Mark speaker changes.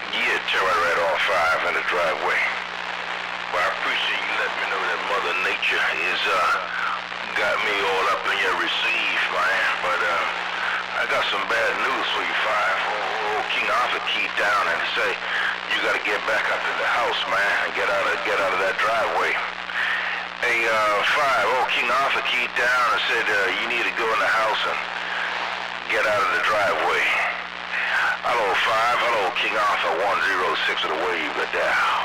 Speaker 1: Yeah, turn right off 5 in the driveway. Well, I appreciate you letting me know that Mother Nature is, got me all up in your receive, man. But, I got some bad news for you, 5. Old King Arthur keyed down and say, you gotta get back up in the house, man, and get out of that driveway. Hey, 5, old King Arthur keyed down and said, you need to go in the house and get out of the driveway. Hello, 5. Hello, King Arthur 106 of the wave. Good there.